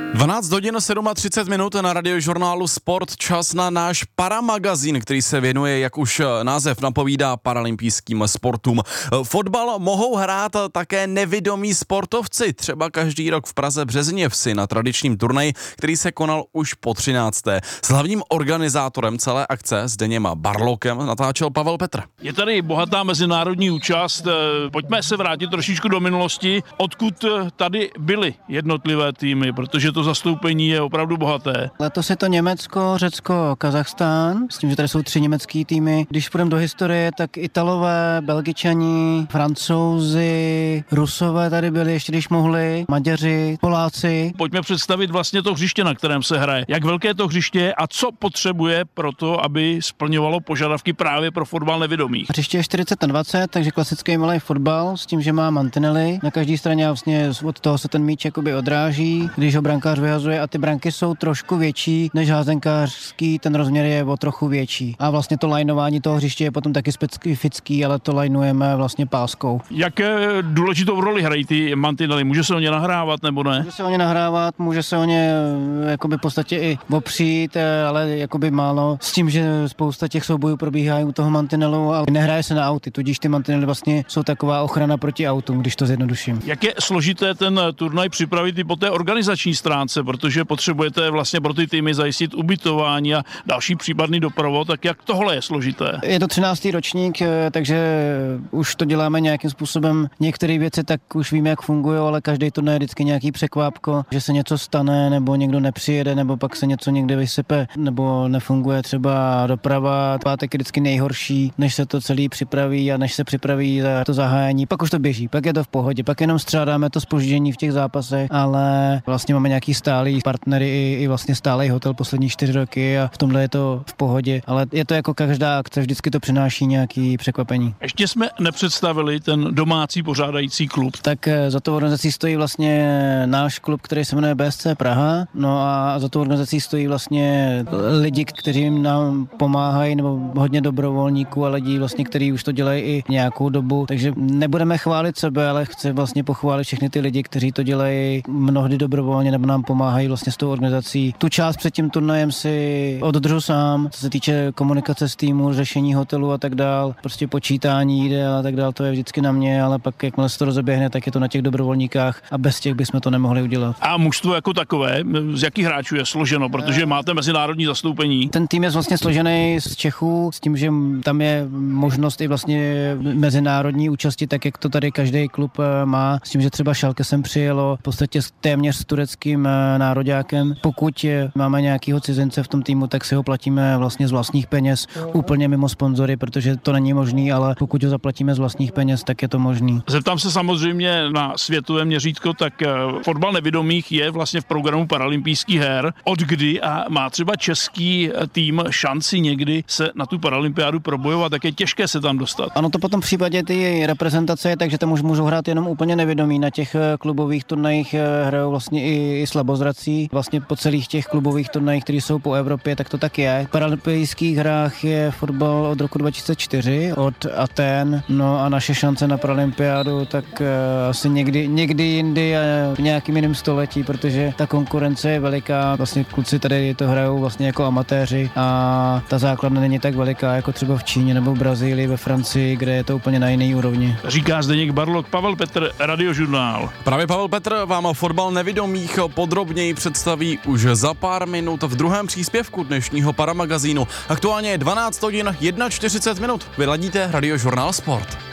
12 hodin 37 minut na radiožurnálu Sport, čas na náš paramagazín, který se věnuje, jak už název napovídá, paralympijským sportům. Fotbal mohou hrát také nevidomí sportovci, třeba každý rok v Praze Březněvsi na tradičním turnaji, který se konal už po 13. S hlavním organizátorem celé akce, Zdeněm Barlokem, natáčel Pavel Petr. Je tady bohatá mezinárodní účast, pojďme se vrátit trošičku do minulosti, odkud tady byly jednotlivé týmy, protože to zastoupení je opravdu bohaté. Letos je to Německo, Řecko, Kazachstán, s tím, že tady jsou 3 německý týmy. Když půjdeme do historie, tak Italové, Belgičani, Francouzi, Rusové tady byli ještě když mohli, Maďaři, Poláci. Pojďme představit vlastně to hřiště, na kterém se hraje. Jak velké to hřiště je a co potřebuje pro to, aby splňovalo požadavky právě pro fotbal nevidomých. Hřiště je 40x20, takže klasický malý fotbal s tím, že má mantinely. Na každé straně vlastně od toho se ten míč jakoby odráží, když ho brankář vyhazuje, a ty branky jsou trošku větší než házenkářský, ten rozměr je o trochu větší. A vlastně to lajnování toho hřiště je potom taky specifický, ale to lajnujeme vlastně páskou. Jaké důležitou roli hrají ty mantinely? Může se o ně nahrávat nebo ne? Může se o ně nahrávat, může se o ně jakoby v podstatě i opřít, ale jakoby málo. S tím, že spousta těch soubojů probíhá u toho mantinelu, ale nehraje se na auty, tudíž ty mantinely vlastně jsou taková ochrana proti autům, když to zjednoduším. Jak je složité ten turnaj připravit i po té organizační stránce, protože potřebujete vlastně pro ty týmy zajistit ubytování a další případný doprovod, tak jak tohle je složité? Je to 13. ročník, takže už to děláme nějakým způsobem. Některé věci tak už víme, jak fungují, ale každý turnaj je vždycky nějaký překvápko, že se něco stane, nebo někdo nepřijede, nebo pak se něco někde vysype, nebo nefunguje třeba doprava. Pátek je vždycky nejhorší, než se to celý připraví a než se připraví za to zahájení. Pak už to běží, pak je to v pohodě, pak jenom střádáme to zpoždění v těch zápasech, ale vlastně máme nějaký stálý partnery i vlastně stálý hotel poslední 4 roky a v tomhle je to v pohodě, ale je to jako každá akce, vždycky to přináší nějaký překvapení. Ještě jsme nepředstavili ten domácí pořádající klub. Tak za tou organizací stojí vlastně náš klub, který se jmenuje BSC Praha, no a za tou organizací stojí vlastně lidi, kteří nám pomáhají, nebo hodně dobrovolníků a lidí vlastně, kteří už to dělají i nějakou dobu, takže nebudeme chválit sebe, ale chci vlastně pochválit všechny ty lidi, kteří to dělají mnohdy dobrovolně nebo nám pomáhají vlastně s tou organizací. Tu část před tím turnajem si oddržu sám, co se týče komunikace s týmu, řešení hotelu a tak dál, prostě počítání jídel a tak dál, to je vždycky na mě, ale pak jakmile se to rozeběhne, tak je to na těch dobrovolníkách a bez těch bychom to nemohli udělat. A mužstvo jako takové, z jakých hráčů je složeno, protože máte mezinárodní zastoupení? Ten tým je vlastně složený z Čechů, s tím, že tam je možnost i vlastně mezinárodní účasti, tak jak to tady každý klub má, s tím, že třeba Schalke sem přijelo v podstatě téměř s tureckým nároďákem. Pokud máme nějakýho cizince v tom týmu, tak si ho platíme vlastně z vlastních peněz, úplně mimo sponzory, protože to není možný, ale pokud ho zaplatíme z vlastních peněz, tak je to možný. Zeptám se samozřejmě na světové měřítko, tak fotbal nevidomých je vlastně v programu paralympijských her. Od kdy a má třeba český tým šanci někdy se na tu paralympiádu probojovat, tak je těžké se tam dostat? Ano, to potom v případě ty reprezentace je tak, že tam už můžou hrát jenom úplně nevědomí. Na těch klubových turnajích hrajou vlastně i slabozrací. Vlastně po celých těch klubových turnajích, které jsou po Evropě, tak to tak je. V paralympijských hrách je fotbal od roku 2004, od Aten. No a naše šance na paralympiádu tak asi někdy jindy a v nějakým jiném století, protože ta konkurence je veliká. Vlastně kluci tady to hrajou vlastně jako amatéři a ta základna není tak veliká jako třeba v Číně nebo v Brazílii, ve Francii, kde je to úplně na jiný úrovni. Říká Zdeněk Barlok, Pavel Petr, Radiožurnál. Právě Pavel Petr vám fotbal nevidomých podrobněji představí už za pár minut v druhém příspěvku dnešního paramagazínu. Aktuálně je 12 hodin 41 minut. Vy ladíte Radiožurnál Sport.